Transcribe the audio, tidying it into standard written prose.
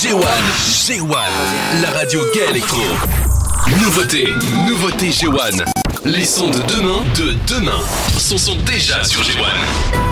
G1, la radio gay électro. Nouveauté G1. Les sons de demain sont déjà sur G1.